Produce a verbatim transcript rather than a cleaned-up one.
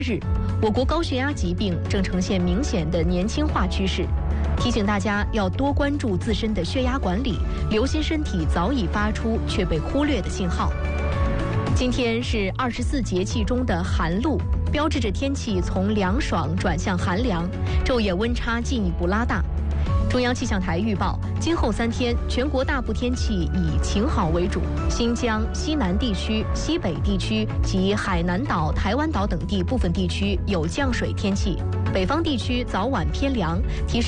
日，我国高血压疾病正呈现明显的年轻化趋势，提醒大家要多关注自身的血压管理，留心身体早已发出却被忽略的信号。今天是二十四节气中的寒露，标志着天气从凉爽转向寒凉，昼夜温差进一步拉大。中央气象台预报，今后三天全国大部天气以晴好为主，新疆、西南地区、西北地区及海南岛、台湾岛等地部分地区有降水天气，北方地区早晚偏凉，提示